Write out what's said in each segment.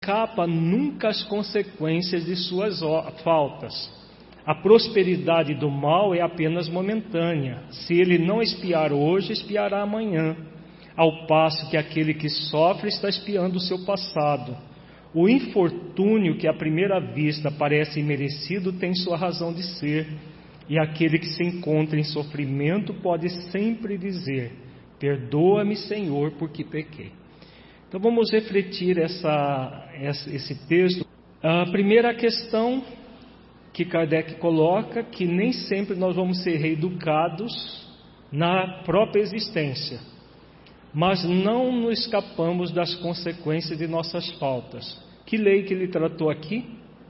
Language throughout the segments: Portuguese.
escapa nunca às consequências de suas faltas. A prosperidade do mal é apenas momentânea. Se ele não espiar hoje, espiará amanhã, ao passo que aquele que sofre está espiando o seu passado. O infortúnio que à primeira vista parece imerecido tem sua razão de ser, e aquele que se encontra em sofrimento pode sempre dizer: perdoa-me, Senhor, porque pequei. Então vamos refletir esse texto. A primeira questão que Kardec coloca, que nem sempre nós vamos ser reeducados na própria existência, mas não nos escapamos das consequências de nossas faltas. Que lei que ele tratou aqui?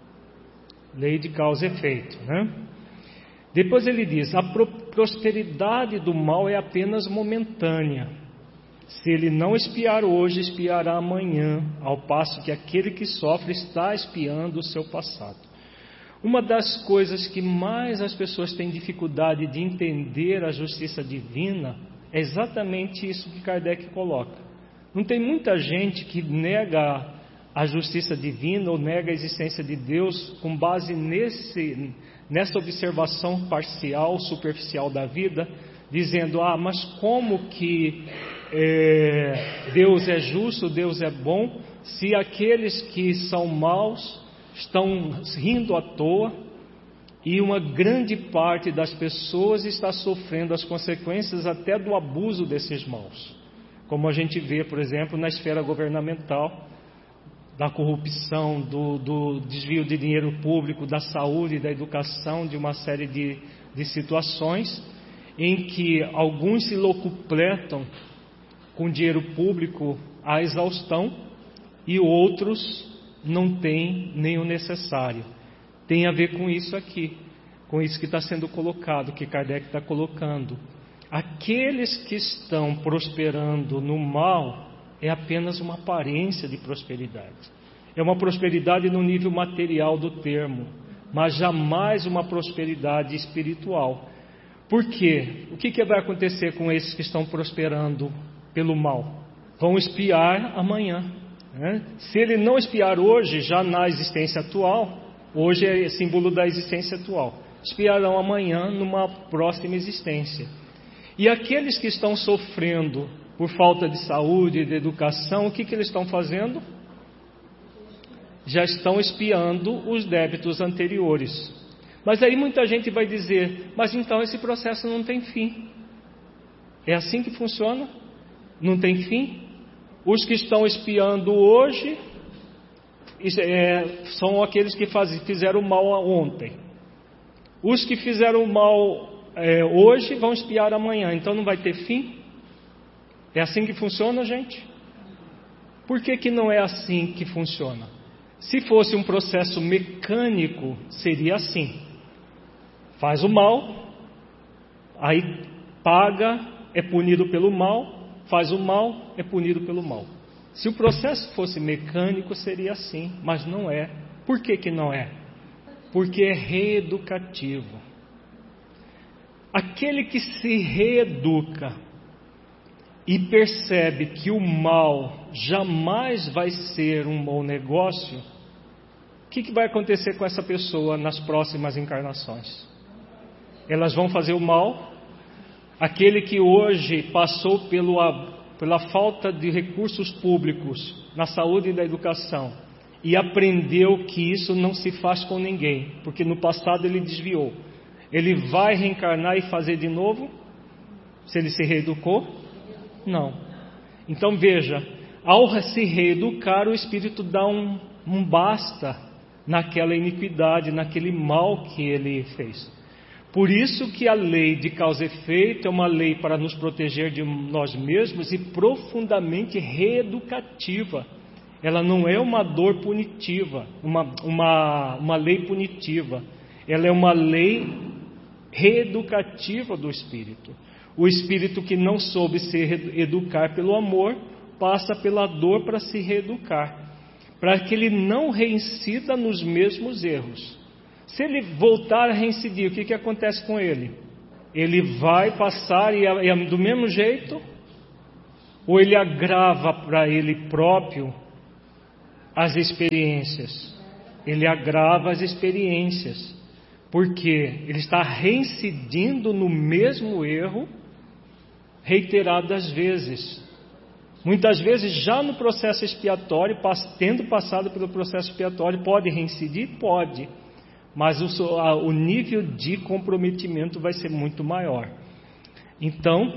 Lei de causa e efeito, né? Depois ele diz: a prosperidade do mal é apenas momentânea. Se ele não espiar hoje, espiará amanhã, ao passo que aquele que sofre está espiando o seu passado. Uma das coisas que mais as pessoas têm dificuldade de entender a justiça divina é exatamente isso que Kardec coloca. Não tem muita gente que nega a justiça divina ou nega a existência de Deus com base nessa observação parcial, superficial da vida, dizendo: mas como que Deus é justo, Deus é bom, se aqueles que são maus estão rindo à toa e uma grande parte das pessoas está sofrendo as consequências até do abuso desses maus, como a gente vê, por exemplo, na esfera governamental, da corrupção, do desvio de dinheiro público, da saúde, da educação, de uma série de situações em que alguns se locupletam com dinheiro público à exaustão e outros não têm nem o necessário. Tem a ver com isso aqui, com isso que está sendo colocado, que Kardec está colocando. Aqueles que estão prosperando no mal é apenas uma aparência de prosperidade. É uma prosperidade no nível material do termo, mas jamais uma prosperidade espiritual. Por quê? O que vai acontecer com esses que estão prosperando pelo mal? Vão espiar amanhã, né? Se ele não espiar hoje, já na existência atual, hoje é símbolo da existência atual, espiarão amanhã numa próxima existência. E aqueles que estão sofrendo por falta de saúde e de educação, o que eles estão fazendo? Já estão espiando os débitos anteriores. Mas aí muita gente vai dizer: mas então esse processo não tem fim. É assim que funciona? Não tem fim? Os que estão espiando hoje são aqueles que fizeram mal ontem. Os que fizeram mal hoje vão espiar amanhã. Então não vai ter fim? É assim que funciona, gente? Por que não é assim que funciona? Se fosse um processo mecânico, seria assim: faz o mal, aí paga, é punido pelo mal, faz o mal, é punido pelo mal. Se o processo fosse mecânico, seria assim, mas não é. Por que não é? Porque é reeducativo. Aquele que se reeduca e percebe que o mal jamais vai ser um bom negócio, o que vai acontecer com essa pessoa nas próximas encarnações? Elas vão fazer o mal. Aquele que hoje passou pela falta de recursos públicos na saúde e na educação e aprendeu que isso não se faz com ninguém, porque no passado ele desviou, ele vai reencarnar e fazer de novo? Se ele se reeducou? Não. Então veja, ao se reeducar, o espírito dá um basta naquela iniquidade, naquele mal que ele fez. Por isso que a lei de causa e efeito é uma lei para nos proteger de nós mesmos e profundamente reeducativa. Ela não é uma dor punitiva, uma lei punitiva. Ela é uma lei reeducativa do espírito. O espírito que não soube se educar pelo amor, passa pela dor para se reeducar, para que ele não reincida nos mesmos erros. Se ele voltar a reincidir, o que acontece com ele? Ele vai passar e é do mesmo jeito? Ou ele agrava para ele próprio as experiências. Ele agrava as experiências. Porque ele está reincidindo no mesmo erro reiteradas vezes. Muitas vezes já no processo expiatório, tendo passado pelo processo expiatório, pode reincidir? Pode. Mas o nível de comprometimento vai ser muito maior. Então,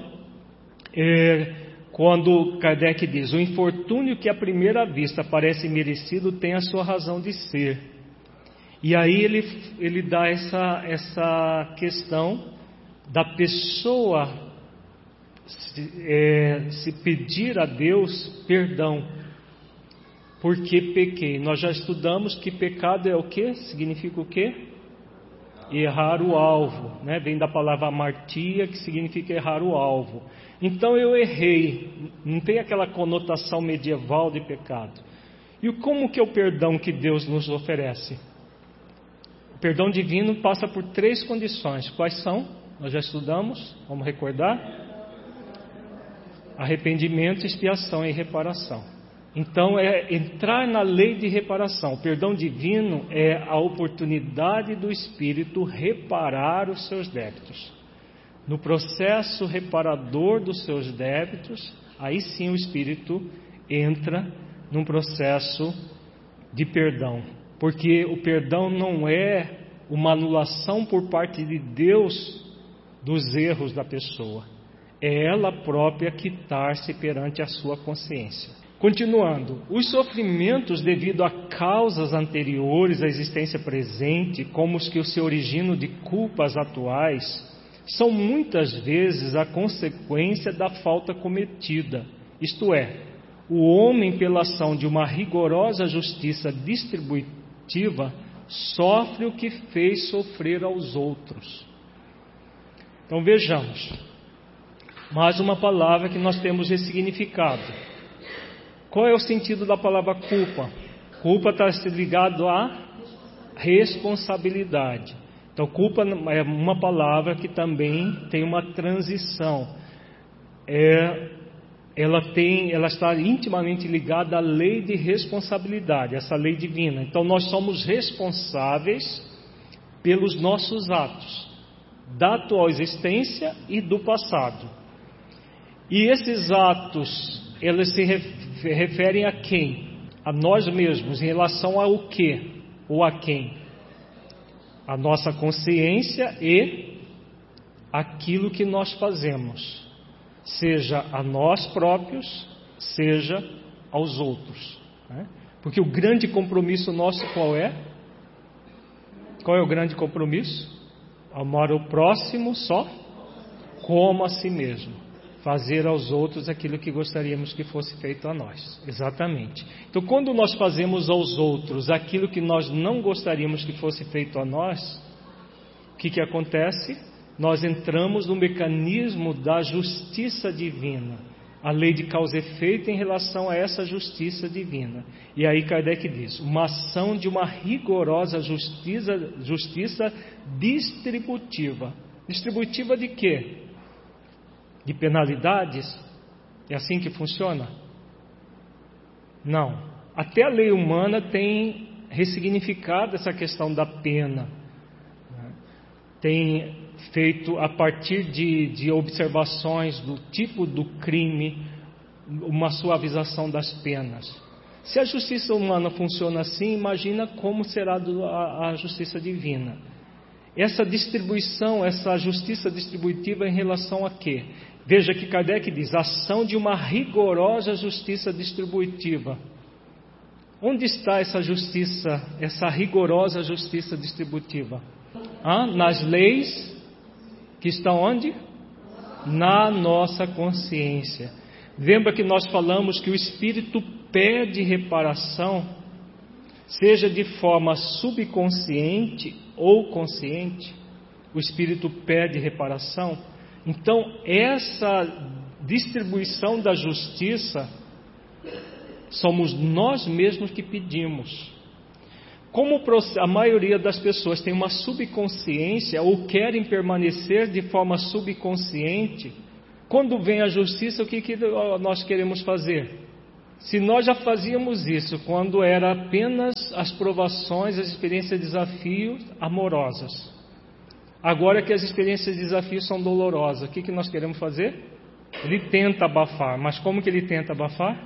quando Kardec diz, o infortúnio que à primeira vista parece merecido tem a sua razão de ser. E aí ele dá essa questão da pessoa se pedir a Deus perdão, porque pequei. Nós já estudamos que pecado é o que? Significa o que? Errar o alvo, né? Vem da palavra amartia, que significa errar o alvo. Então eu errei, não tem aquela conotação medieval de pecado. E como que é o perdão que Deus nos oferece? O perdão divino passa por 3 condições. Quais são? Nós já estudamos, vamos recordar? Arrependimento, expiação e reparação. Então é entrar na lei de reparação. O perdão divino é a oportunidade do Espírito reparar os seus débitos. No processo reparador dos seus débitos, aí sim o Espírito entra num processo de perdão. Porque o perdão não é uma anulação por parte de Deus dos erros da pessoa. É ela própria quitar-se perante a sua consciência. Continuando, os sofrimentos devido a causas anteriores à existência presente, como os que se originam de culpas atuais, são muitas vezes a consequência da falta cometida. Isto é, o homem, pela ação de uma rigorosa justiça distributiva, sofre o que fez sofrer aos outros. Então vejamos, mais uma palavra que nós temos ressignificado. Qual é o sentido da palavra culpa? Culpa está ligado à responsabilidade. Então culpa é uma palavra que também tem uma transição. Ela está intimamente ligada à lei de responsabilidade, essa lei divina. Então nós somos responsáveis pelos nossos atos, da atual existência e do passado. E esses atos, eles se referem a quem? A nós mesmos, em relação ao que? Ou a quem? A nossa consciência e aquilo que nós fazemos, seja a nós próprios, seja aos outros, né? Porque o grande compromisso nosso qual é? Qual é o grande compromisso? Amar o próximo só como a si mesmo. Fazer aos outros aquilo que gostaríamos que fosse feito a nós. Exatamente. Então, quando nós fazemos aos outros aquilo que nós não gostaríamos que fosse feito a nós, o que acontece? Nós entramos no mecanismo da justiça divina, a lei de causa e efeito em relação a essa justiça divina. E aí Kardec diz, uma ação de uma rigorosa justiça distributiva. Distributiva de quê? De penalidades? É assim que funciona? Não. Até a lei humana tem ressignificado essa questão da pena. Tem feito, a partir de observações do tipo do crime, uma suavização das penas. Se a justiça humana funciona assim, imagina como será a justiça divina. Essa distribuição, essa justiça distributiva em relação a quê? Veja que Kardec diz, ação de uma rigorosa justiça distributiva. Onde está essa justiça, essa rigorosa justiça distributiva? Nas leis que estão onde? Na nossa consciência. Lembra que nós falamos que o Espírito pede reparação, seja de forma subconsciente ou consciente, o Espírito pede reparação. Então, essa distribuição da justiça, somos nós mesmos que pedimos. Como a maioria das pessoas tem uma subconsciência ou querem permanecer de forma subconsciente, quando vem a justiça, o que nós queremos fazer? Se nós já fazíamos isso quando era apenas as provações, as experiências de desafio amorosas, agora que as experiências de desafio são dolorosas, o que nós queremos fazer? Ele tenta abafar, mas como que ele tenta abafar?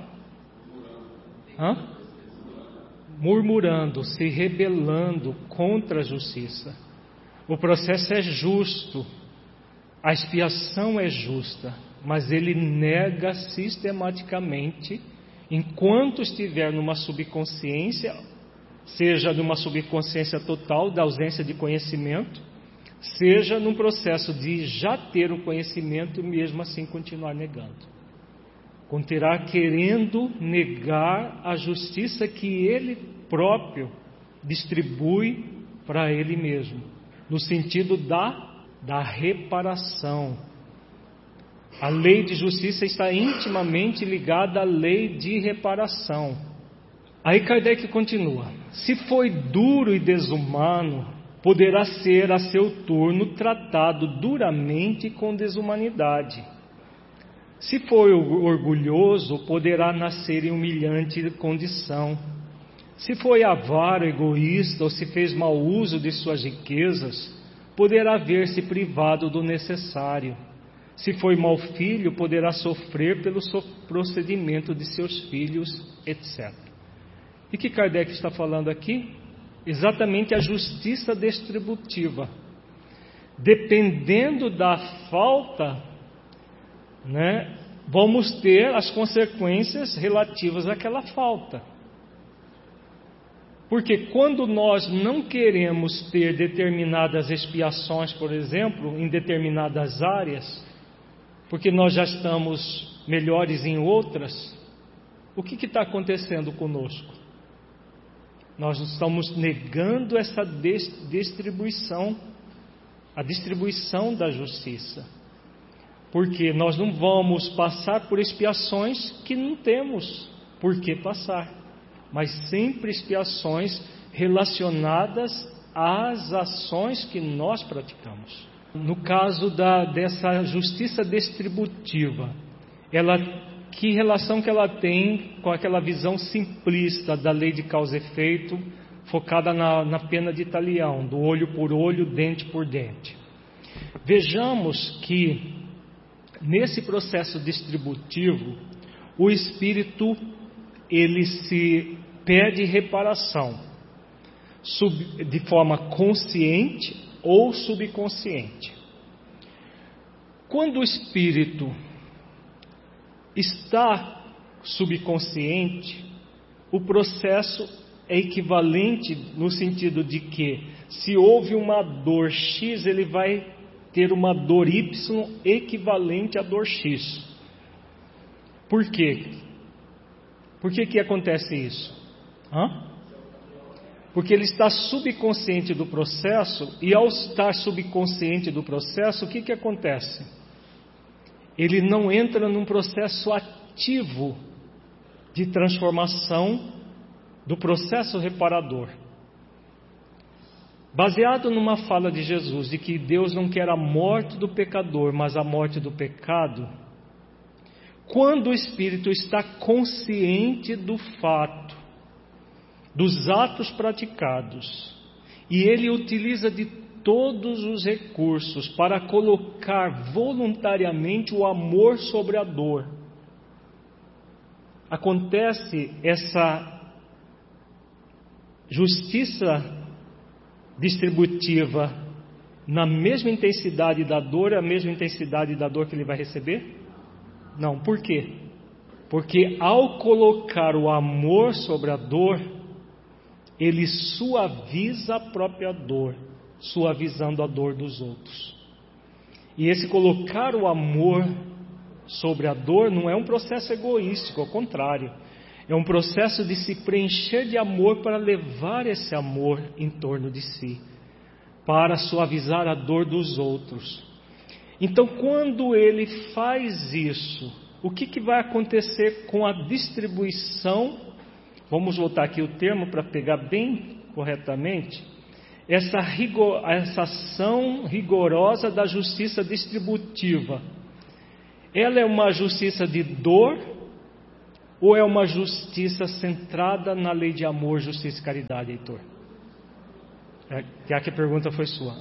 Murmurando, se rebelando contra a justiça. O processo é justo, a expiação é justa, mas ele nega sistematicamente, enquanto estiver numa subconsciência, seja numa subconsciência total, da ausência de conhecimento, seja num processo de já ter o conhecimento e mesmo assim continuar negando. Continuará querendo negar a justiça que ele próprio distribui para ele mesmo, no sentido da reparação. A lei de justiça está intimamente ligada à lei de reparação. Aí Kardec continua: se foi duro e desumano, poderá ser a seu turno tratado duramente com desumanidade. Se foi orgulhoso, poderá nascer em humilhante condição. Se foi avaro, egoísta, ou se fez mau uso de suas riquezas, poderá ver-se privado do necessário. Se foi mau filho, poderá sofrer pelo procedimento de seus filhos, etc. E que Kardec está falando aqui? Exatamente a justiça distributiva. Dependendo da falta, vamos ter as consequências relativas àquela falta. Porque quando nós não queremos ter determinadas expiações, por exemplo, em determinadas áreas, porque nós já estamos melhores em outras, o que está acontecendo conosco? Nós estamos negando essa distribuição, a distribuição da justiça. Porque nós não vamos passar por expiações que não temos por que passar, mas sempre expiações relacionadas às ações que nós praticamos. No caso dessa justiça distributiva, que relação que ela tem com aquela visão simplista da lei de causa e efeito, focada na pena de talião, do olho por olho, dente por dente? Vejamos que nesse processo distributivo, o espírito ele se pede reparação de forma consciente ou subconsciente. Quando o espírito está subconsciente, o processo é equivalente no sentido de que, se houve uma dor X, ele vai ter uma dor Y equivalente à dor X. Por quê? Por que acontece isso? Porque ele está subconsciente do processo, e ao estar subconsciente do processo, o que acontece? Ele não entra num processo ativo de transformação do processo reparador. Baseado numa fala de Jesus de que Deus não quer a morte do pecador, mas a morte do pecado, quando o espírito está consciente do fato, dos atos praticados, e ele utiliza de todos os recursos para colocar voluntariamente o amor sobre a dor, acontece essa justiça distributiva na mesma intensidade da dor, a mesma intensidade da dor que ele vai receber? Não, por quê? Porque ao colocar o amor sobre a dor, ele suaviza a própria dor, suavizando a dor dos outros. E esse colocar o amor sobre a dor não é um processo egoístico, ao contrário, é um processo de se preencher de amor para levar esse amor em torno de si, para suavizar a dor dos outros. Então, quando ele faz isso, o que vai acontecer com a distribuição? Vamos voltar aqui o termo para pegar bem corretamente. Essa ação rigorosa da justiça distributiva, ela é uma justiça de dor Ou é uma justiça centrada na lei de amor, justiça e caridade, Heitor? Já que a pergunta foi sua.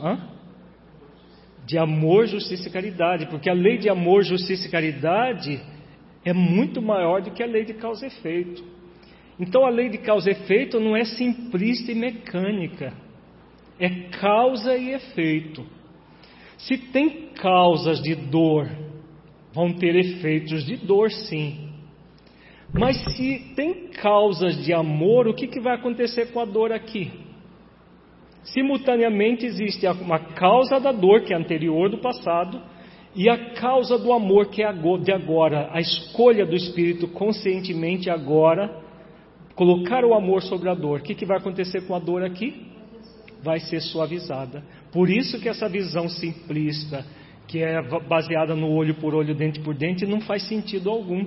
De amor, justiça e caridade. Porque a lei de amor, justiça e caridade é muito maior do que a lei de causa e efeito. Então a lei de causa e efeito não é simplista e mecânica. É causa e efeito. Se tem causas de dor, vão ter efeitos de dor, sim. Mas se tem causas de amor, o que vai acontecer com a dor aqui? Simultaneamente existe uma causa da dor, que é anterior do passado, e a causa do amor, que é de agora. A escolha do Espírito conscientemente agora, colocar o amor sobre a dor. O que vai acontecer com a dor aqui? Vai ser suavizada. Por isso que essa visão simplista, que é baseada no olho por olho, dente por dente, não faz sentido algum.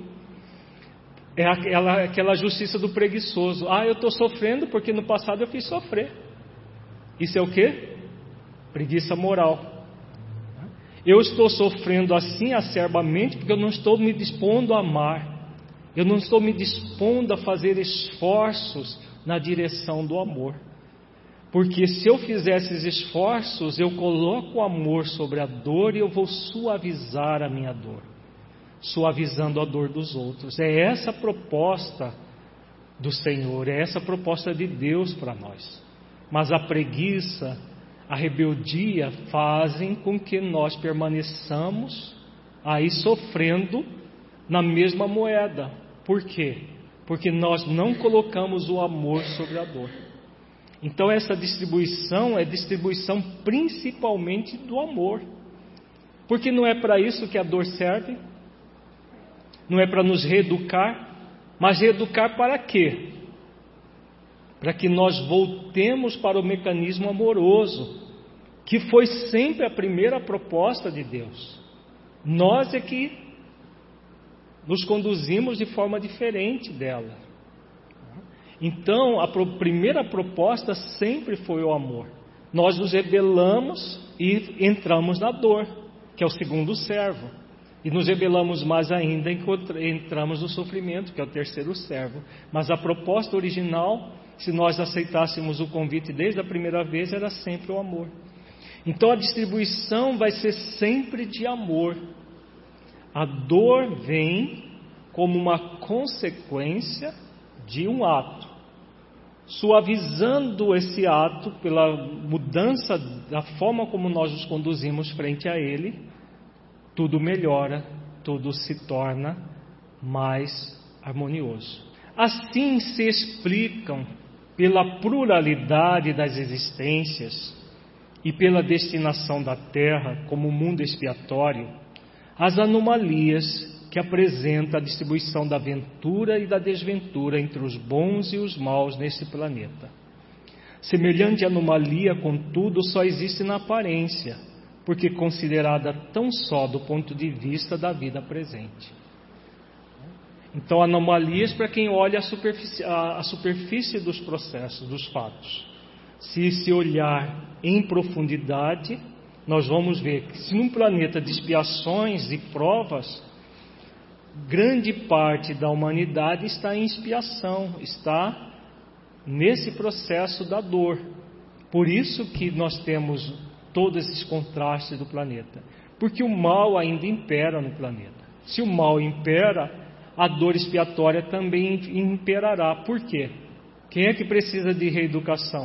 É aquela justiça do preguiçoso. Eu estou sofrendo porque no passado eu fiz sofrer. Isso é o quê? Preguiça moral. Eu estou sofrendo assim acerbamente porque eu não estou me dispondo a amar. Eu não estou me dispondo a fazer esforços na direção do amor. Porque se eu fizer esses esforços, eu coloco o amor sobre a dor e eu vou suavizar a minha dor, suavizando a dor dos outros. É essa a proposta do Senhor, é essa a proposta de Deus para nós. Mas a preguiça, a rebeldia fazem com que nós permaneçamos aí sofrendo na mesma moeda. Por quê? Porque nós não colocamos o amor sobre a dor. Então essa distribuição é distribuição principalmente do amor. Porque não é para isso que a dor serve. Não é para nos reeducar. Mas reeducar para quê? Para que nós voltemos para o mecanismo amoroso, que foi sempre a primeira proposta de Deus. Nós é que nos conduzimos de forma diferente dela. Então, a primeira proposta sempre foi o amor. Nós nos rebelamos e entramos na dor, que é o segundo servo. E nos rebelamos mais ainda enquanto entramos no sofrimento, que é o terceiro servo. Mas a proposta original, se nós aceitássemos o convite desde a primeira vez, era sempre o amor. Então a distribuição vai ser sempre de amor. A dor vem como uma consequência de um ato. Suavizando esse ato pela mudança da forma como nós nos conduzimos frente a ele, tudo melhora, tudo se torna mais harmonioso. Assim se explicam, pela pluralidade das existências e pela destinação da Terra como mundo expiatório, as anomalias que apresenta a distribuição da ventura e da desventura entre os bons e os maus nesse planeta. Semelhante anomalia, contudo, só existe na aparência, porque considerada tão só do ponto de vista da vida presente. Então, anomalias para quem olha a superfície dos processos, dos fatos. Se olhar em profundidade, nós vamos ver que se num planeta de expiações e provas, grande parte da humanidade está em expiação, está nesse processo da dor. Por isso que nós temos todos esses contrastes do planeta, porque o mal ainda impera no planeta. Se o mal impera, a dor expiatória também imperará. Por quê? Quem é que precisa de reeducação?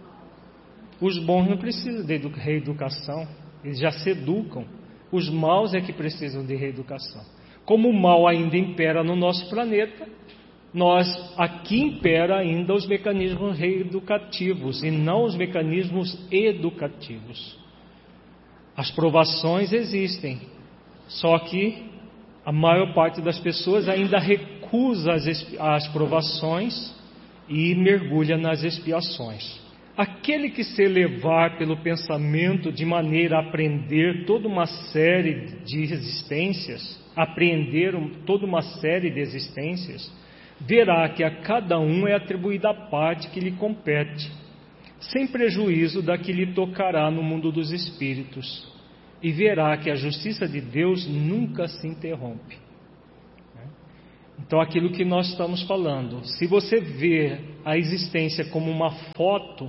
Os bons não precisam de reeducação, eles já se educam. Os maus é que precisam de reeducação. Como o mal ainda impera no nosso planeta, aqui impera ainda os mecanismos reeducativos e não os mecanismos educativos. As provações existem, só que a maior parte das pessoas ainda recusa as provações e mergulha nas expiações. Aquele que se elevar pelo pensamento de maneira a aprender toda uma série de existências, verá que a cada um é atribuída a parte que lhe compete, sem prejuízo da que lhe tocará no mundo dos espíritos, e verá que a justiça de Deus nunca se interrompe. Então, aquilo que nós estamos falando, se você vê a existência como uma foto,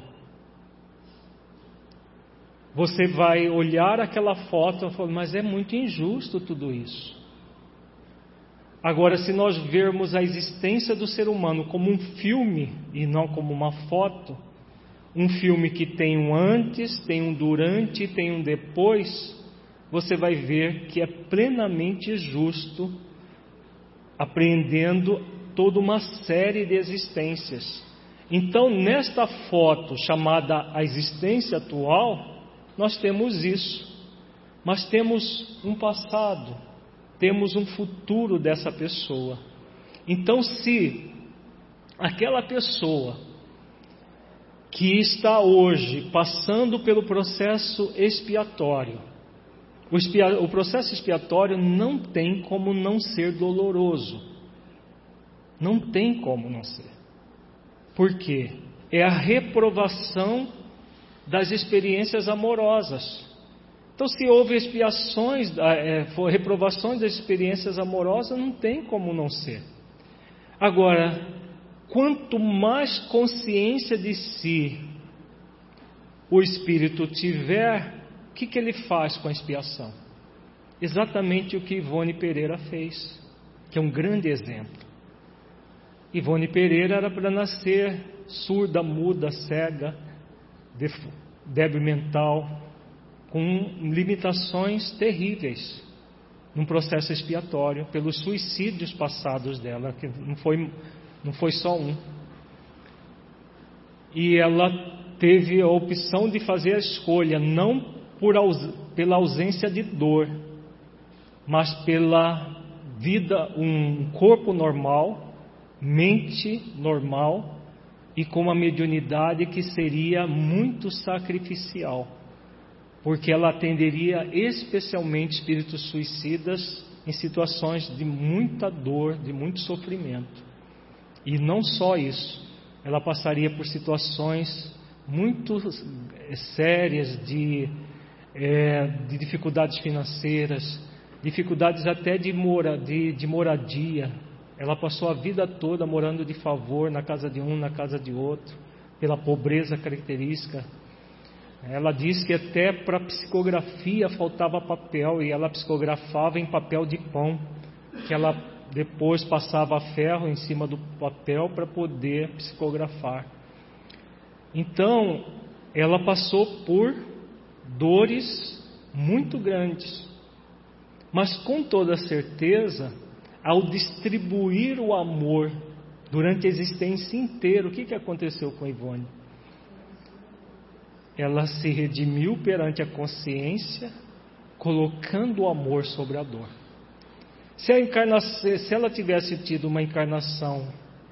você vai olhar aquela foto e falar, mas é muito injusto tudo isso. Agora, se nós vermos a existência do ser humano como um filme e não como uma foto, um filme que tem um antes, tem um durante, tem um depois, você vai ver que é plenamente justo, apreendendo toda uma série de existências. Então, nesta foto chamada a existência atual, nós temos isso, mas temos um passado, temos um futuro dessa pessoa. Então, se aquela pessoa que está hoje passando pelo processo expiatório, o processo expiatório não tem como não ser doloroso. Não tem como não ser. Por quê? É a reprovação das experiências amorosas. Então, se houve expiações, reprovações das experiências amorosas, não tem como não ser. Agora, quanto mais consciência de si o espírito tiver, o que ele faz com a expiação? Exatamente o que Ivone Pereira fez, que é um grande exemplo. Ivone Pereira era para nascer surda, muda, cega, débil mental, com limitações terríveis, num processo expiatório, pelos suicídios passados dela, que não foi só um. E ela teve a opção de fazer a escolha, não pela ausência de dor, mas pela vida, um corpo normal, mente normal e com uma mediunidade que seria muito sacrificial, porque ela atenderia especialmente espíritos suicidas em situações de muita dor, de muito sofrimento. E não só isso, ela passaria por situações muito sérias de dificuldades financeiras, dificuldades até de moradia. Ela passou a vida toda morando de favor na casa de um, na casa de outro, pela pobreza característica. Ela diz que até para psicografia faltava papel, e ela psicografava em papel de pão, que ela depois passava ferro em cima do papel para poder psicografar. Então, ela passou por dores muito grandes, mas com toda certeza, ao distribuir o amor durante a existência inteira, o que aconteceu com a Ivone? Ela se redimiu perante a consciência, colocando o amor sobre a dor. Se ela tivesse tido uma encarnação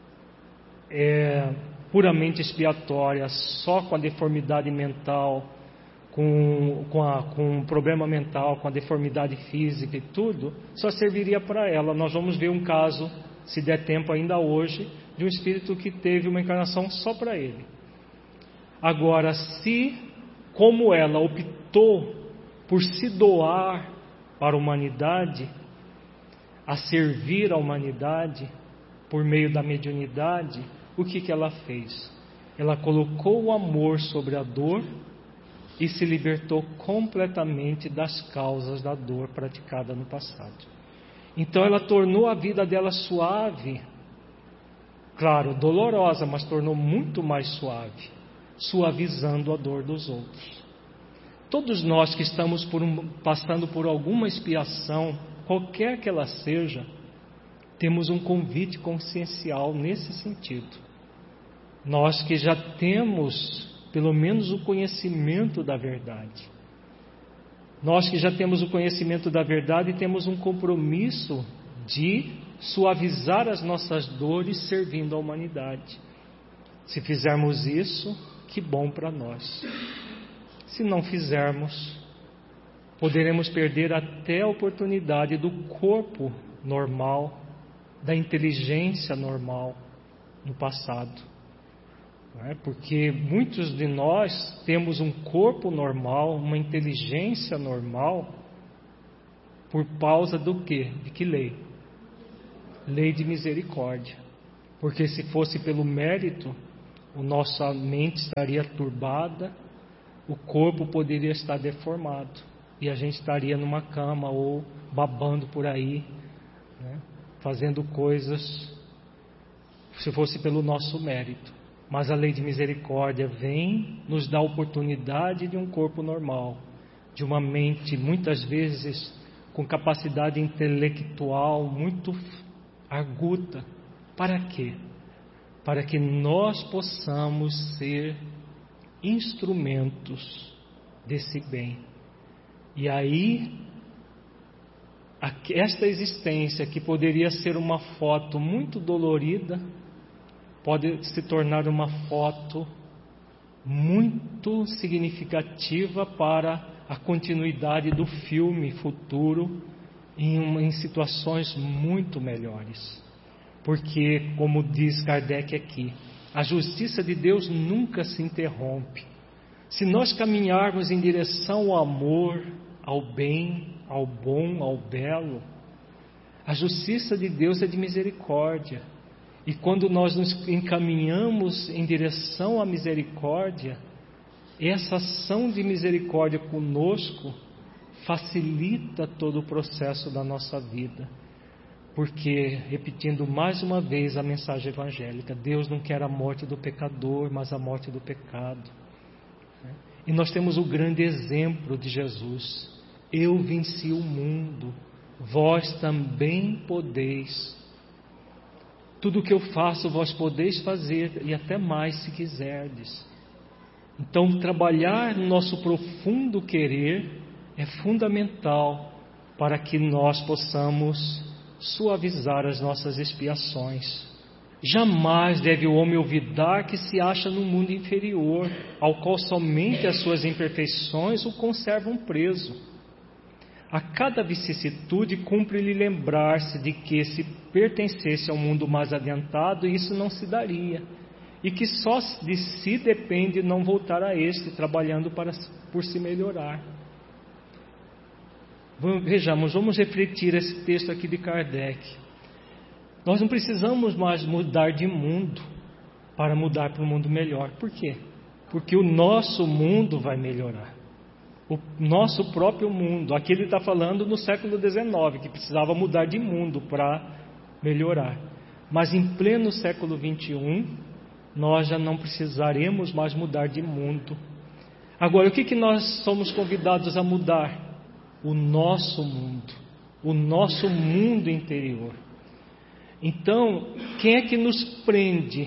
puramente expiatória, só com a deformidade mental, com um problema mental, com a deformidade física e tudo, só serviria para ela. Nós vamos ver um caso, se der tempo ainda hoje, de um espírito que teve uma encarnação só para ele. Agora, se, como ela optou por se doar para a humanidade, a servir a humanidade por meio da mediunidade, o que ela fez? Ela colocou o amor sobre a dor e se libertou completamente das causas da dor praticada no passado. Então ela tornou a vida dela suave, claro, dolorosa, mas tornou muito mais suave, suavizando a dor dos outros. Todos nós que estamos passando por alguma expiação, qualquer que ela seja, temos um convite consciencial nesse sentido. Nós que já temos pelo menos o conhecimento da verdade. Nós que já temos o conhecimento da verdade, temos um compromisso de suavizar as nossas dores servindo a humanidade. Se fizermos isso, que bom para nós. Se não fizermos, poderemos perder até a oportunidade do corpo normal, da inteligência normal no passado. Porque muitos de nós temos um corpo normal, uma inteligência normal, por causa do quê? De que lei? lei de misericórdia. Porque se fosse pelo mérito, a nossa mente estaria turbada, o corpo poderia estar deformado e a gente estaria numa cama ou babando por aí, né, fazendo coisas se fosse pelo nosso mérito. Mas a lei de misericórdia vem nos dar a oportunidade de um corpo normal, de uma mente muitas vezes com capacidade intelectual muito arguta. Para quê? Para que nós possamos ser instrumentos desse bem. E aí, esta existência que poderia ser uma foto muito dolorida, pode se tornar uma foto muito significativa para a continuidade do filme futuro em situações muito melhores. Porque, como diz Kardec aqui, a justiça de Deus nunca se interrompe. Se nós caminharmos em direção ao amor, ao bem, ao bom, ao belo, a justiça de Deus é de misericórdia. E quando nós nos encaminhamos em direção à misericórdia, essa ação de misericórdia conosco facilita todo o processo da nossa vida. Porque, repetindo mais uma vez a mensagem evangélica, Deus não quer a morte do pecador, mas a morte do pecado. E nós temos o grande exemplo de Jesus. Eu venci o mundo, vós também podeis. Tudo o que eu faço, vós podeis fazer, e até mais se quiserdes. Então, trabalhar no nosso profundo querer é fundamental para que nós possamos suavizar as nossas expiações. Jamais deve o homem olvidar que se acha no mundo inferior, ao qual somente as suas imperfeições o conservam preso. A cada vicissitude cumpre-lhe lembrar-se de que, se pertencesse ao mundo mais adiantado, isso não se daria, e que só de si depende não voltar a este, trabalhando por se melhorar. Vejamos, vamos refletir esse texto aqui de Kardec. Nós não precisamos mais mudar de mundo para mudar para um mundo melhor. Por quê? Porque o nosso mundo vai melhorar. O nosso próprio mundo. Aqui ele está falando no século XIX, que precisava mudar de mundo para melhorar. Mas em pleno século XXI, nós já não precisaremos mais mudar de mundo. Agora, o que nós somos convidados a mudar? O nosso mundo interior. Então, quem é que nos prende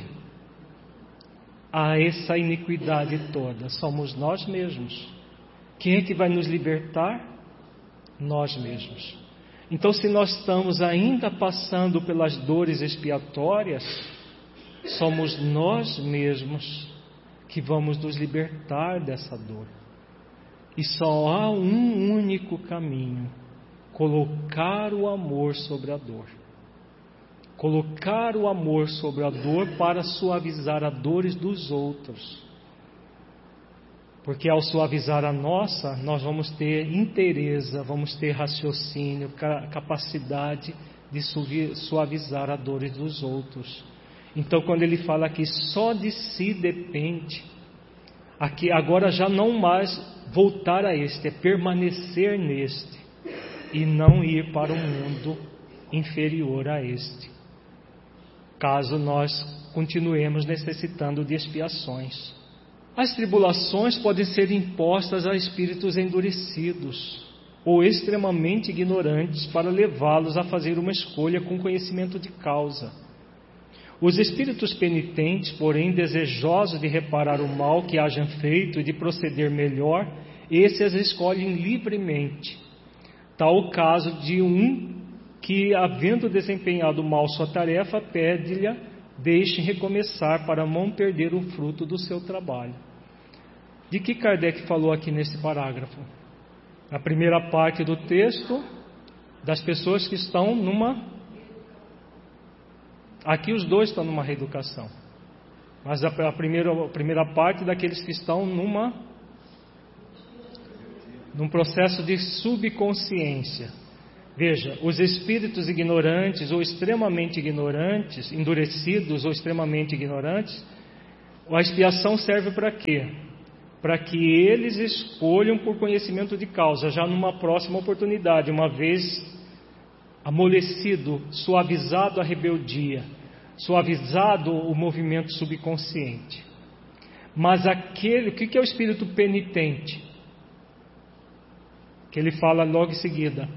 a essa iniquidade toda? Somos nós mesmos. Quem é que vai nos libertar? Nós mesmos. Então, se nós estamos ainda passando pelas dores expiatórias, somos nós mesmos que vamos nos libertar dessa dor. E só há um único caminho: colocar o amor sobre a dor. Colocar o amor sobre a dor para suavizar as dores dos outros. Porque ao suavizar a nossa, nós vamos ter inteireza, vamos ter raciocínio, capacidade de suavizar as dores dos outros. Então, quando ele fala que só de si depende, aqui agora já não mais voltar a este, é permanecer neste e não ir para um mundo inferior a este, caso nós continuemos necessitando de expiações. As tribulações podem ser impostas a espíritos endurecidos ou extremamente ignorantes para levá-los a fazer uma escolha com conhecimento de causa. Os espíritos penitentes, porém, desejosos de reparar o mal que hajam feito e de proceder melhor, esses escolhem livremente. Tal o caso de um que, havendo desempenhado mal sua tarefa, pede-lhe deixe recomeçar para não perder o fruto do seu trabalho. De que Kardec falou aqui nesse parágrafo? A primeira parte do texto, das pessoas que estão numa... Aqui os dois estão numa reeducação. Mas a primeira parte daqueles que estão num processo de subconsciência. Veja, os espíritos ignorantes ou extremamente ignorantes, endurecidos ou extremamente ignorantes, a expiação serve para quê? Para que eles escolham por conhecimento de causa, já numa próxima oportunidade, uma vez amolecido, suavizado a rebeldia, suavizado o movimento subconsciente. Mas o que é o espírito penitente? Que ele fala logo em seguida.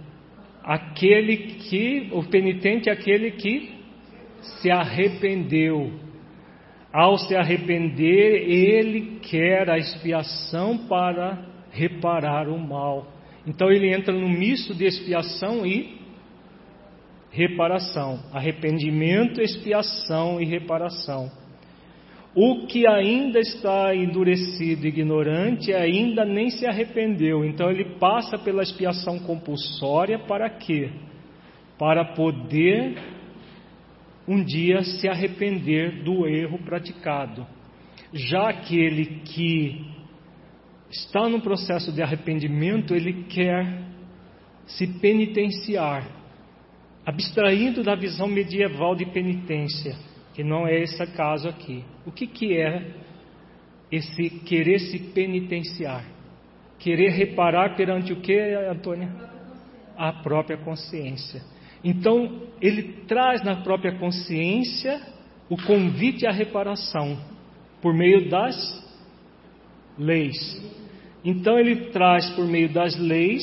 O penitente é aquele que se arrependeu. Ao se arrepender, ele quer a expiação para reparar o mal. Então ele entra no misto de expiação e reparação. Arrependimento, expiação e reparação. O que ainda está endurecido, ignorante, ainda nem se arrependeu. Então ele passa pela expiação compulsória para quê? Para poder um dia se arrepender do erro praticado. Já aquele que está no processo de arrependimento, ele quer se penitenciar, abstraindo da visão medieval de penitência, que não é esse caso aqui. O que é esse querer se penitenciar? Querer reparar perante o que, Antônia? A própria consciência. Então, ele traz na própria consciência o convite à reparação, por meio das leis. Então, ele traz por meio das leis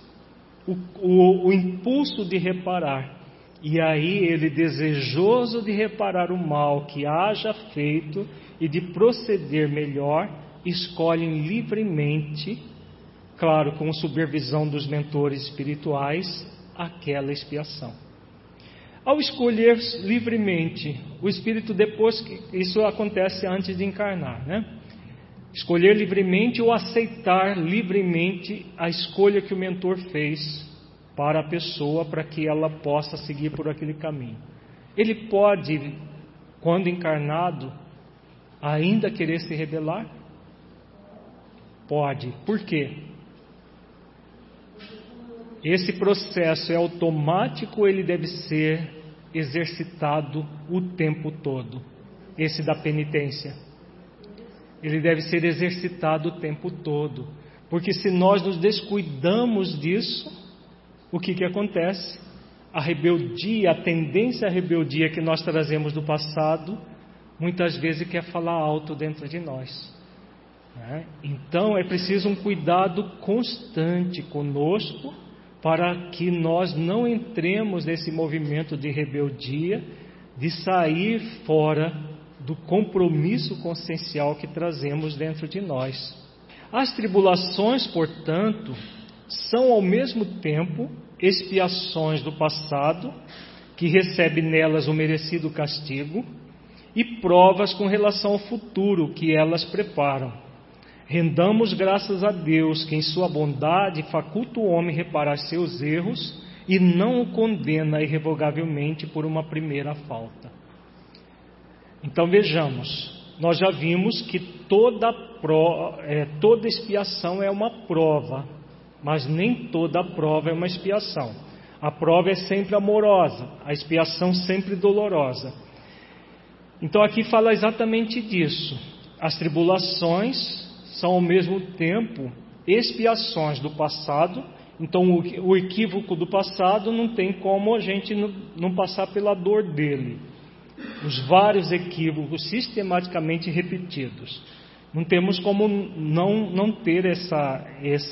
o impulso de reparar. E aí ele, desejoso de reparar o mal que haja feito e de proceder melhor, escolhe livremente, claro, com supervisão dos mentores espirituais, aquela expiação. Ao escolher livremente, o espírito depois, isso acontece antes de encarnar, né? Escolher livremente ou aceitar livremente a escolha que o mentor fez para a pessoa, para que ela possa seguir por aquele caminho. Ele pode, quando encarnado, ainda querer se rebelar? Pode. Por quê? Esse processo é automático ou ele deve ser exercitado o tempo todo? Esse da penitência. Ele deve ser exercitado o tempo todo. Porque se nós nos descuidamos disso, o que acontece? A rebeldia, a tendência à rebeldia que nós trazemos do passado, muitas vezes quer falar alto dentro de nós, né? Então é preciso um cuidado constante conosco, para que nós não entremos nesse movimento de rebeldia, de sair fora do compromisso consciencial que trazemos dentro de nós. As tribulações, portanto, são ao mesmo tempo expiações do passado, que recebe nelas o merecido castigo, e provas com relação ao futuro que elas preparam. Rendamos graças a Deus, que em sua bondade faculta o homem reparar seus erros e não o condena irrevogavelmente por uma primeira falta. Então vejamos, nós já vimos que toda expiação é uma prova, mas nem toda prova é uma expiação. A prova é sempre amorosa, a expiação sempre dolorosa. Então aqui fala exatamente disso. As tribulações são ao mesmo tempo expiações do passado. Então o equívoco do passado não tem como a gente não passar pela dor dele. Os vários equívocos sistematicamente repetidos. Não temos como não ter essa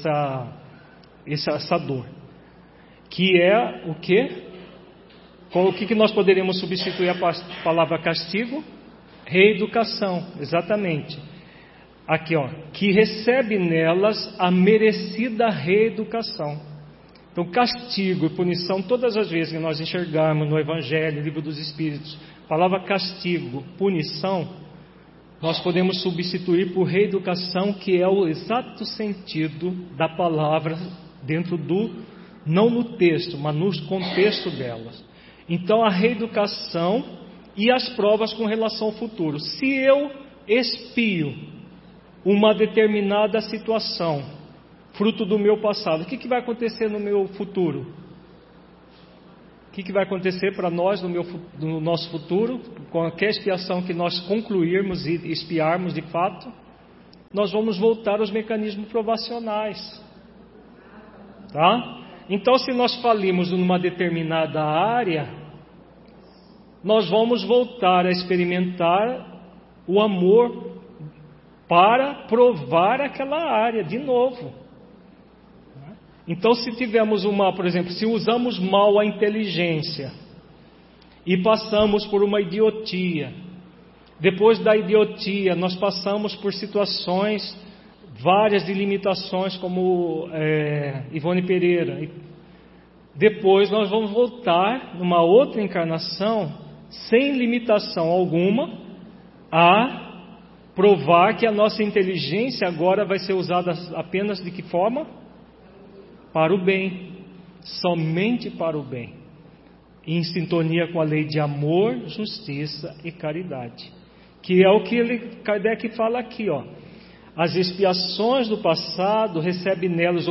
dor, que é o quê? O que nós poderíamos substituir a palavra castigo? Reeducação, exatamente. Aqui, que recebe nelas a merecida reeducação. Então, castigo e punição, todas as vezes que nós enxergarmos no Evangelho, Livro dos Espíritos, a palavra castigo, punição, nós podemos substituir por reeducação, que é o exato sentido da palavra dentro não no texto, mas no contexto delas. Então, a reeducação e as provas com relação ao futuro. Se eu expio uma determinada situação, fruto do meu passado, o que vai acontecer no meu futuro? O que vai acontecer para nós no nosso futuro? Com qualquer expiação que nós concluirmos e expiarmos de fato, nós vamos voltar aos mecanismos provacionais. Tá? Então, se nós falimos numa determinada área, nós vamos voltar a experimentar o amor para provar aquela área de novo. Então, se tivermos por exemplo, se usamos mal a inteligência e passamos por uma idiotia, depois da idiotia nós passamos por situações várias de limitações, como Ivone Pereira, depois nós vamos voltar numa outra encarnação sem limitação alguma a provar que a nossa inteligência agora vai ser usada apenas de que forma? Para o bem, somente para o bem, em sintonia com a lei de amor, justiça e caridade, que é o que Kardec fala aqui, ó. As expiações do passado recebem nelas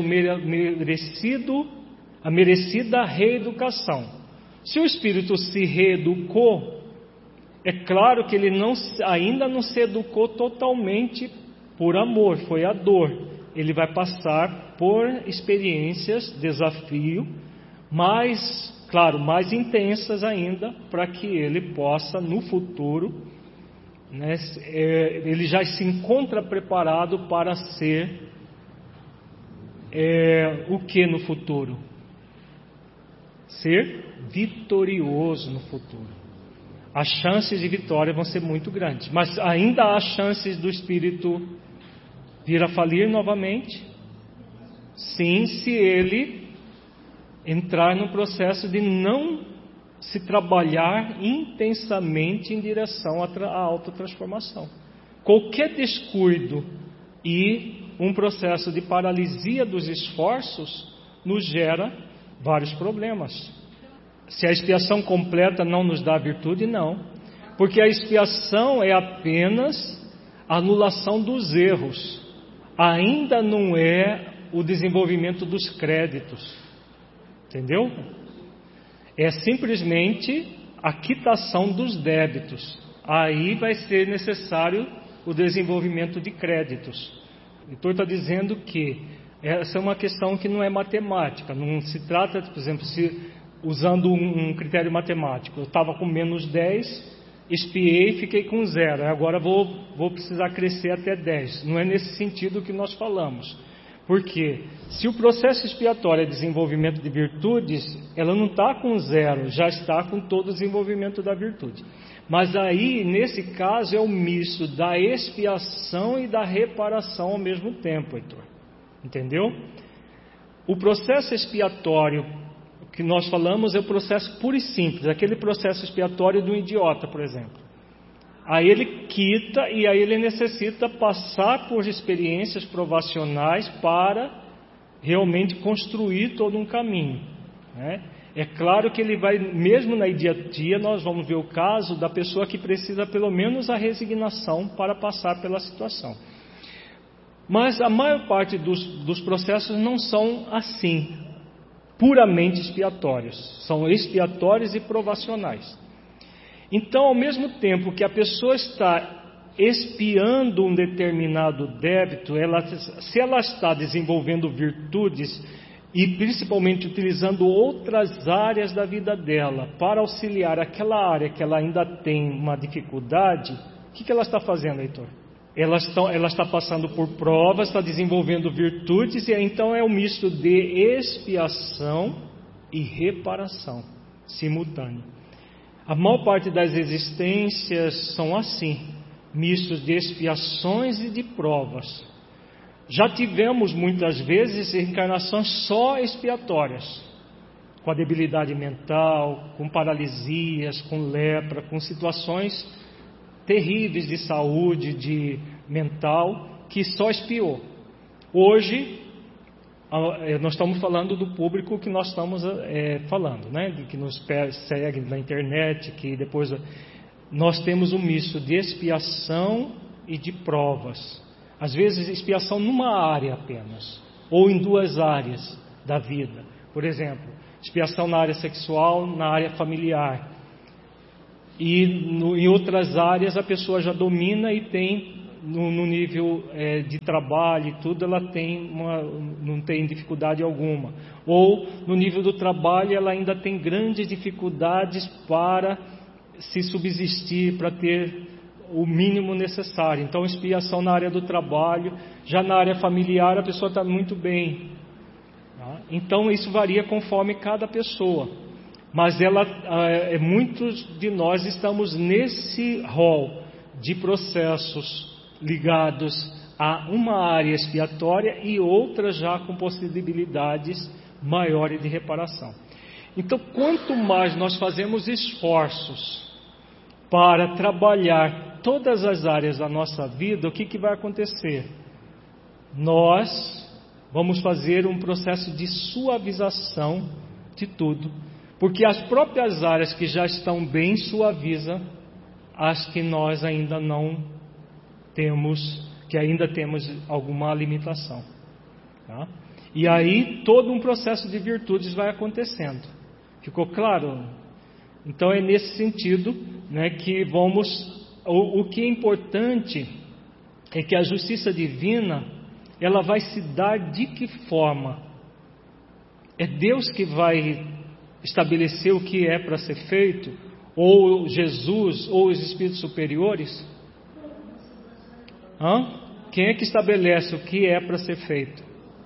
a merecida reeducação. Se o espírito se reeducou, é claro que ele ainda não se educou totalmente por amor, foi a dor. Ele vai passar por experiências, desafio, mais intensas ainda, para que ele possa, no futuro, né, ele já se encontra preparado para ser o que no futuro? Ser vitorioso no futuro. As chances de vitória vão ser muito grandes, mas ainda há chances do espírito vir a falir novamente, sim, se ele entrar no processo de não se trabalhar intensamente em direção à autotransformação. Qualquer descuido e um processo de paralisia dos esforços nos gera vários problemas. Se a expiação completa não nos dá virtude, não, porque a expiação é apenas a anulação dos erros. Ainda não é o desenvolvimento dos créditos, entendeu? É simplesmente a quitação dos débitos. Aí vai ser necessário o desenvolvimento de créditos. O autor está dizendo que essa é uma questão que não é matemática, não se trata, por exemplo, usando um critério matemático, eu estava com menos 10, expiei e fiquei com 0, agora vou precisar crescer até 10. Não é nesse sentido que nós falamos. Porque se o processo expiatório é desenvolvimento de virtudes, ela não está com 0, já está com todo o desenvolvimento da virtude. Mas aí, nesse caso, é o misto da expiação e da reparação ao mesmo tempo, Heitor. Entendeu? O processo expiatório que nós falamos é o processo puro e simples, aquele processo expiatório do idiota, por exemplo. Aí ele quita e aí ele necessita passar por experiências provacionais para realmente construir todo um caminho, né? É claro que ele vai, mesmo na idiotia, nós vamos ver o caso da pessoa que precisa pelo menos a resignação para passar pela situação. Mas a maior parte dos processos não são assim, puramente expiatórios, são expiatórios e provacionais. Então, ao mesmo tempo que a pessoa está expiando um determinado débito, se ela está desenvolvendo virtudes e principalmente utilizando outras áreas da vida dela para auxiliar aquela área que ela ainda tem uma dificuldade, o que ela está fazendo, Heitor? Ela está passando por provas, está desenvolvendo virtudes, e então é um misto de expiação e reparação simultâneo. A maior parte das existências são assim, mistos de expiações e de provas. Já tivemos muitas vezes encarnações só expiatórias, com a debilidade mental, com paralisias, com lepra, com situações terríveis de saúde, mental, que só expiou. Hoje, nós estamos falando do público que nós estamos falando, né? Que nos segue na internet, que depois nós temos um misto de expiação e de provas. Às vezes expiação numa área apenas, ou em duas áreas da vida. Por exemplo, expiação na área sexual, na área familiar. E em outras áreas a pessoa já domina e tem, no nível de trabalho e tudo, ela não tem dificuldade alguma. Ou no nível do trabalho ela ainda tem grandes dificuldades para se subsistir, para ter o mínimo necessário. Então, expiação na área do trabalho. Já na área familiar a pessoa está muito bem. Tá? Então isso varia conforme cada pessoa. Mas muitos de nós estamos nesse rol de processos ligados a uma área expiatória e outras já com possibilidades maiores de reparação. Então, quanto mais nós fazemos esforços para trabalhar todas as áreas da nossa vida, o que vai acontecer? Nós vamos fazer um processo de suavização de tudo, porque as próprias áreas que já estão bem suavizam as que nós ainda não temos, que ainda temos alguma limitação. Tá? E aí todo um processo de virtudes vai acontecendo. Ficou claro? Então é nesse sentido, né, que o que é importante é que a justiça divina, ela vai se dar de que forma? É Deus que vai estabelecer o que é para ser feito? Ou Jesus, ou os espíritos superiores? Quem é que estabelece o que é para ser feito?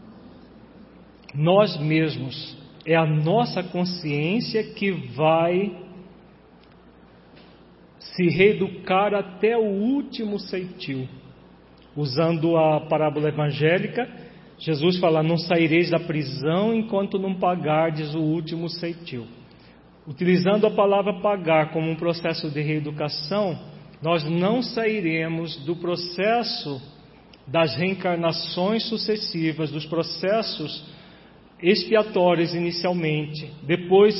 Nós mesmos. É a nossa consciência que vai se reeducar até o último ceitil. Usando a parábola evangélica, Jesus fala: não saireis da prisão enquanto não pagardes o último ceitil. Utilizando a palavra pagar como um processo de reeducação, nós não sairemos do processo das reencarnações sucessivas, dos processos expiatórios inicialmente, depois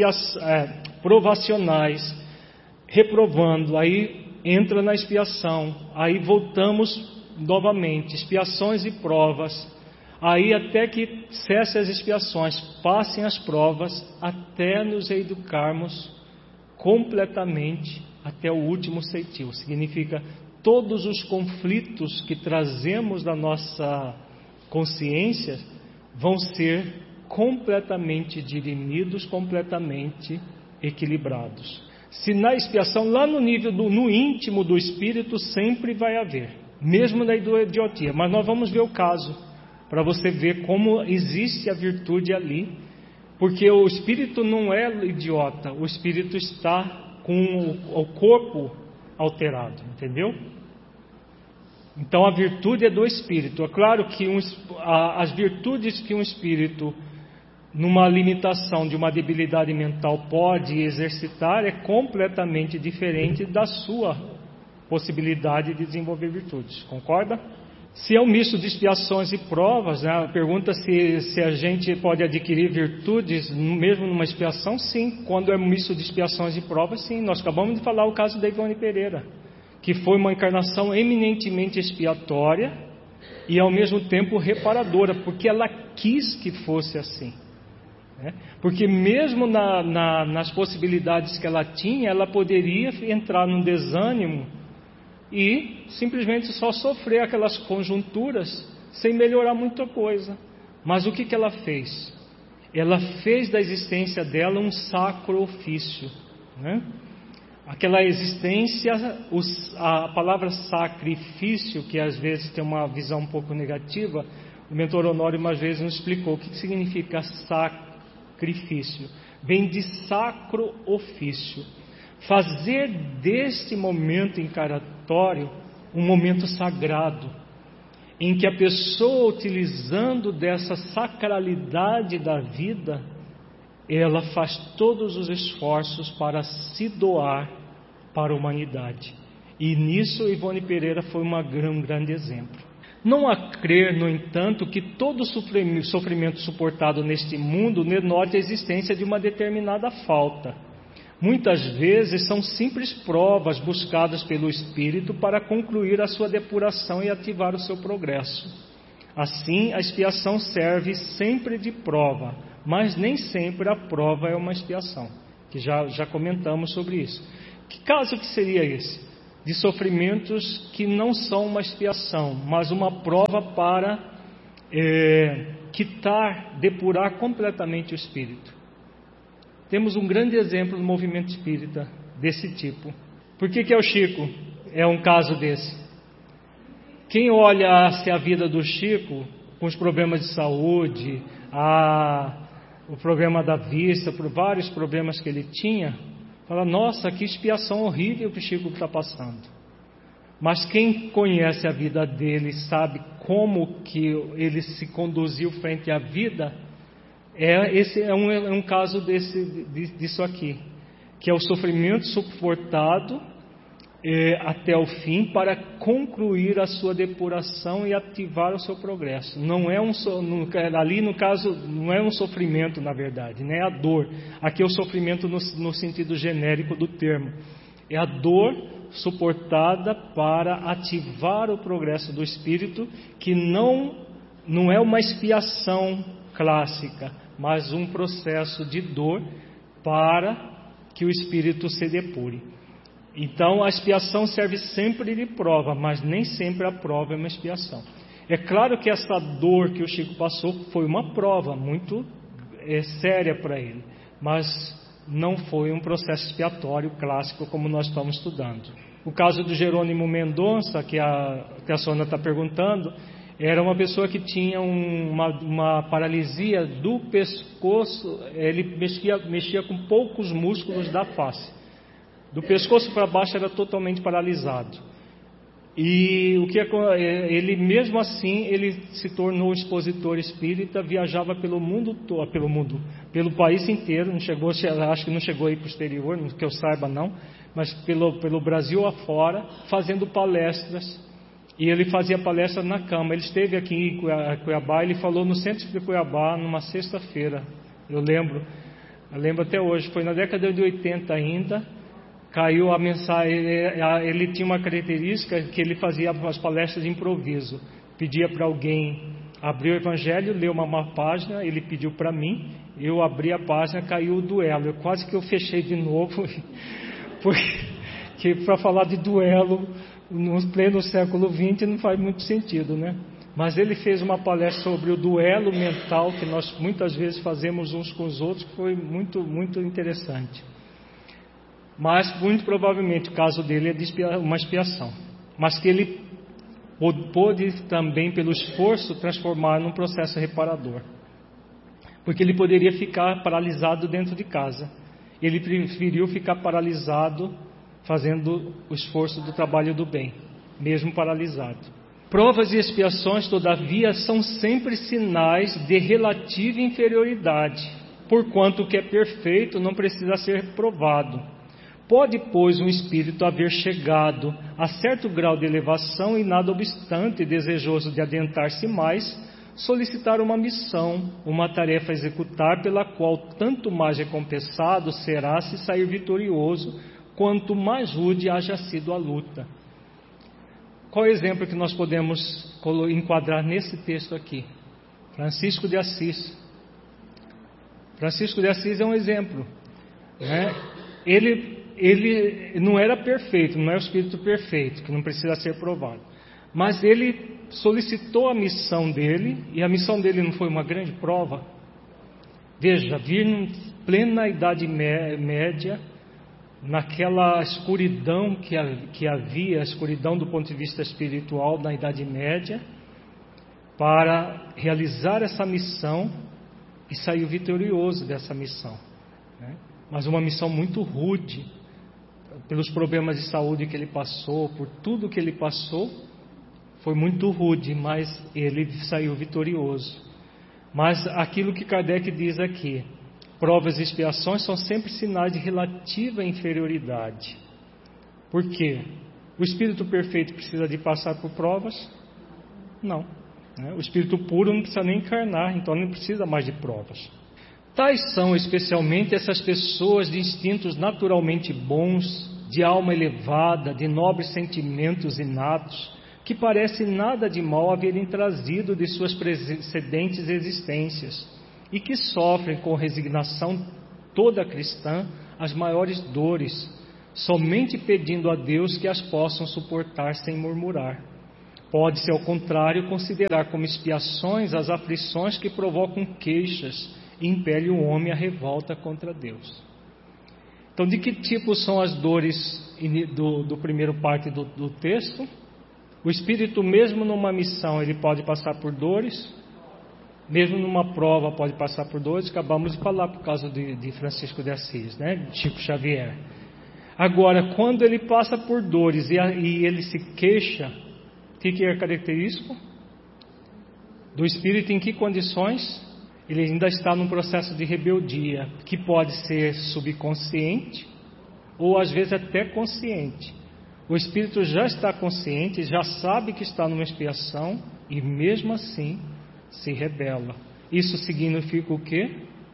provacionais, reprovando, aí entra na expiação, aí voltamos novamente, expiações e provas, aí até que cessem as expiações, passem as provas, até nos educarmos completamente até o último ceitil. Significa todos os conflitos que trazemos da nossa consciência vão ser completamente dirimidos, completamente equilibrados. Se na expiação, lá no nível no íntimo do espírito, sempre vai haver, mesmo na idiotia. Mas nós vamos ver o caso, para você ver como existe a virtude ali, porque o espírito não é idiota, o espírito está com o corpo alterado, entendeu? Então a virtude é do espírito. É claro que as virtudes que um espírito, numa limitação de uma debilidade mental, pode exercitar é completamente diferente da sua possibilidade de desenvolver virtudes. Concorda? Se é um misto de expiações e provas, né, pergunta se a gente pode adquirir virtudes mesmo numa expiação. Sim, quando é um misto de expiações e provas, sim. Nós acabamos de falar o caso da Ivone Pereira, que foi uma encarnação eminentemente expiatória e ao mesmo tempo reparadora, porque ela quis que fosse assim, né? Porque mesmo nas possibilidades que ela tinha, ela poderia entrar num desânimo e simplesmente só sofrer aquelas conjunturas sem melhorar muita coisa. Mas o que ela fez? Ela fez da existência dela um sacro ofício, né? Aquela existência, a palavra sacrifício, que às vezes tem uma visão um pouco negativa, o mentor Honório uma vez nos explicou o que significa sacrifício. Vem de sacro ofício. Fazer deste momento encaratório um momento sagrado, em que a pessoa, utilizando dessa sacralidade da vida, ela faz todos os esforços para se doar para a humanidade. E nisso Ivone Pereira foi um grande exemplo. Não há crer, no entanto, que todo sofrimento suportado neste mundo denote a existência de uma determinada falta. Muitas vezes são simples provas buscadas pelo espírito para concluir a sua depuração e ativar o seu progresso. Assim, a expiação serve sempre de prova, mas nem sempre a prova é uma expiação, que já comentamos sobre isso. Que caso que seria esse? De sofrimentos que não são uma expiação, mas uma prova para quitar, depurar completamente o espírito. Temos um grande exemplo no movimento espírita desse tipo. Por que o Chico é um caso desse? Quem olha-se a vida do Chico, com os problemas de saúde, o problema da vista, por vários problemas que ele tinha, fala, nossa, que expiação horrível que o Chico está passando. Mas quem conhece a vida dele, sabe como que ele se conduziu frente à vida, esse é um caso disso aqui, que é o sofrimento suportado até o fim para concluir a sua depuração e ativar o seu progresso. Não é ali no caso não é um sofrimento, na verdade, não é a dor. Aqui é o sofrimento no sentido genérico do termo. É a dor suportada para ativar o progresso do espírito, que não é uma expiação clássica, mas um processo de dor para que o espírito se depure. Então a expiação serve sempre de prova, mas nem sempre a prova é uma expiação. É claro que essa dor que o Chico passou foi uma prova muito séria para ele, mas não foi um processo expiatório clássico como nós estamos estudando. O caso do Jerônimo Mendonça, que a Sônia está perguntando, era uma pessoa que tinha uma paralisia do pescoço, ele mexia com poucos músculos da face. Do pescoço para baixo era totalmente paralisado. E ele mesmo assim ele se tornou expositor espírita, viajava pelo país inteiro, acho que não chegou aí para o exterior, que eu saiba não, mas pelo Brasil afora, fazendo palestras. E ele fazia palestra na cama. Ele esteve aqui em Cuiabá, ele falou no centro de Cuiabá numa sexta-feira. Eu lembro até hoje, foi na década de 80 ainda. Caiu a mensagem, ele tinha uma característica que ele fazia as palestras de improviso. Pedia para alguém abrir o Evangelho, ler uma página, ele pediu para mim, eu abri a página, caiu o duelo. Quase que eu fechei de novo, porque para falar de duelo no pleno século XX não faz muito sentido, né? Mas ele fez uma palestra sobre o duelo mental que nós muitas vezes fazemos uns com os outros, que foi muito, muito interessante. Mas, muito provavelmente, o caso dele é de uma expiação. Mas que ele pôde também, pelo esforço, transformar num processo reparador. Porque ele poderia ficar paralisado dentro de casa. Ele preferiu ficar paralisado, fazendo o esforço do trabalho do bem, mesmo paralisado. Provas e expiações, todavia, são sempre sinais de relativa inferioridade, porquanto o que é perfeito não precisa ser provado. Pode, pois, um espírito haver chegado a certo grau de elevação e, nada obstante, desejoso de adentrar-se mais, solicitar uma missão, uma tarefa a executar, pela qual tanto mais recompensado será se sair vitorioso, quanto mais rude haja sido a luta. Qual é o exemplo que nós podemos enquadrar nesse texto aqui? Francisco de Assis. Francisco de Assis é um exemplo, né? Ele não era perfeito, não é o espírito perfeito, que não precisa ser provado. Mas ele solicitou a missão dele, e a missão dele não foi uma grande prova. Veja, vir em plena Idade Média, naquela escuridão que havia, a escuridão do ponto de vista espiritual na Idade Média, para realizar essa missão e saiu vitorioso dessa missão, né? Mas uma missão muito rude, pelos problemas de saúde que ele passou, por tudo que ele passou, foi muito rude, mas ele saiu vitorioso. Mas aquilo que Kardec diz aqui, provas e expiações são sempre sinais de relativa inferioridade. Por quê? O espírito perfeito precisa de passar por provas? Não, né? O espírito puro não precisa nem encarnar, então não precisa mais de provas. Tais são especialmente essas pessoas de instintos naturalmente bons, de alma elevada, de nobres sentimentos inatos, que parece nada de mal haverem trazido de suas precedentes existências, e que sofrem com resignação toda cristã as maiores dores, somente pedindo a Deus que as possam suportar sem murmurar. Pode-se, ao contrário, considerar como expiações as aflições que provocam queixas e impele o homem à revolta contra Deus. Então, de que tipo são as dores do primeiro parte do texto? O Espírito, mesmo numa missão, ele pode passar por dores, mesmo numa prova pode passar por dores. Acabamos de falar por causa de Francisco de Assis, né? De Chico Xavier. Agora, quando ele passa por dores e ele se queixa, o que é característico do Espírito? Em que condições? Ele ainda está num processo de rebeldia, que pode ser subconsciente ou às vezes até consciente. O Espírito já está consciente, já sabe que está numa expiação e mesmo assim se rebela. Isso significa o quê?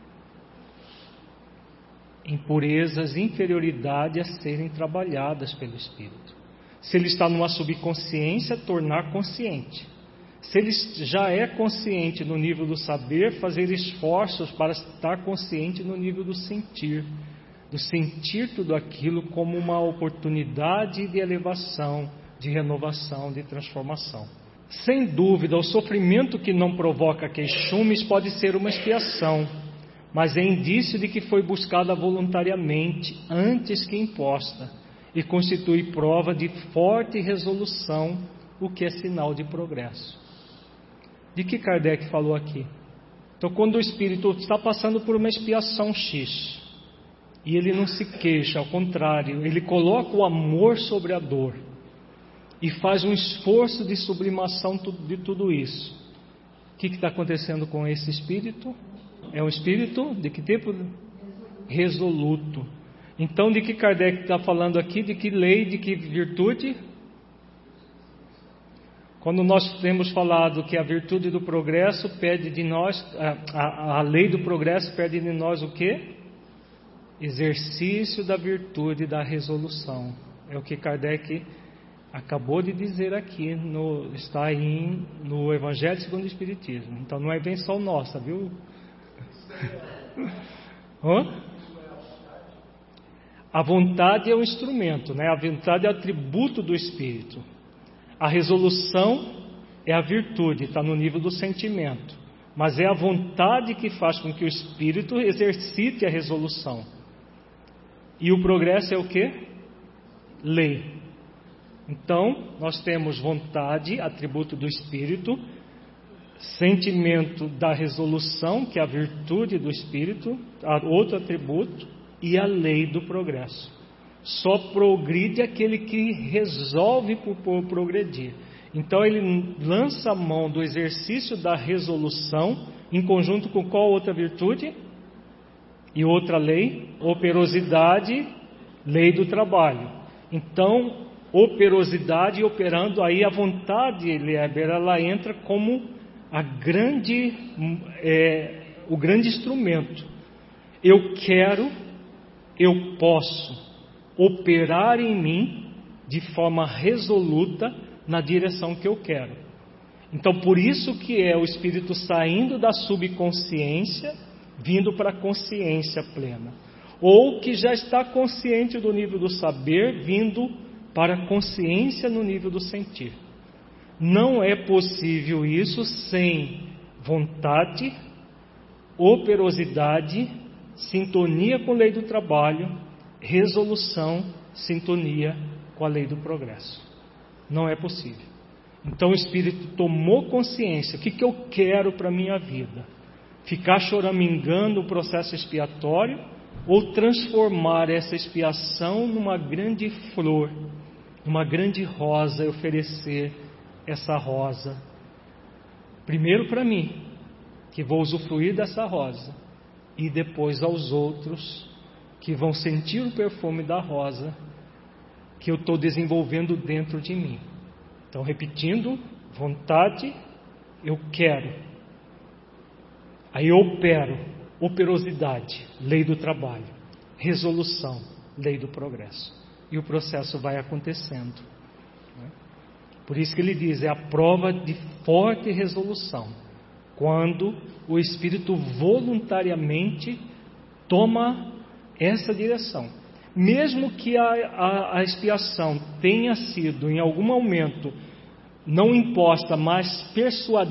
Impurezas, inferioridade a serem trabalhadas pelo Espírito. Se ele está numa subconsciência, tornar consciente. Se ele já é consciente no nível do saber, fazer esforços para estar consciente no nível do sentir tudo aquilo como uma oportunidade de elevação, de renovação, de transformação. Sem dúvida, o sofrimento que não provoca queixumes pode ser uma expiação, mas é indício de que foi buscada voluntariamente antes que imposta e constitui prova de forte resolução, o que é sinal de progresso. De que Kardec falou aqui? Então, quando o Espírito está passando por uma expiação X, e ele não se queixa, ao contrário, ele coloca o amor sobre a dor, e faz um esforço de sublimação de tudo isso. O que está acontecendo com esse Espírito? É um Espírito de que tipo? Resoluto. Então, de que Kardec está falando aqui? De que lei, de que virtude? Quando nós temos falado que a virtude do progresso pede de nós, a lei do progresso pede de nós o quê? Exercício da virtude da resolução. É o que Kardec acabou de dizer aqui, está aí no Evangelho segundo o Espiritismo. Então não é invenção nossa, viu? A vontade é o instrumento, né? A vontade é o atributo do Espírito. A resolução é a virtude, está no nível do sentimento. Mas é a vontade que faz com que o Espírito exercite a resolução. E o progresso é o quê? Lei. Então, nós temos vontade, atributo do Espírito, sentimento da resolução, que é a virtude do Espírito, outro atributo, e a lei do progresso. Só progride aquele que resolve por progredir. Então ele lança a mão do exercício da resolução, em conjunto com qual outra virtude? E outra lei? Operosidade, lei do trabalho. Então, operosidade operando, aí a vontade, Lieber, ela entra como o grande instrumento. Eu quero, eu posso operar em mim de forma resoluta na direção que eu quero. Então, por isso que é o Espírito saindo da subconsciência, vindo para a consciência plena. Ou que já está consciente do nível do saber, vindo para a consciência no nível do sentir. Não é possível isso sem vontade, operosidade, sintonia com a lei do trabalho, resolução, sintonia com a lei do progresso. Não é possível. Então o Espírito tomou consciência. O que eu quero para a minha vida? Ficar choramingando o processo expiatório ou transformar essa expiação numa grande flor, numa grande rosa, e oferecer essa rosa primeiro para mim, que vou usufruir dessa rosa, e depois aos outros que vão sentir o perfume da rosa que eu estou desenvolvendo dentro de mim. Então, repetindo, vontade, eu quero. Aí eu opero, operosidade, lei do trabalho, resolução, lei do progresso. E o processo vai acontecendo. Por isso que ele diz, é a prova de forte resolução. quando o Espírito voluntariamente toma essa direção. Mesmo que a expiação tenha sido em algum momento não imposta, mas persuadida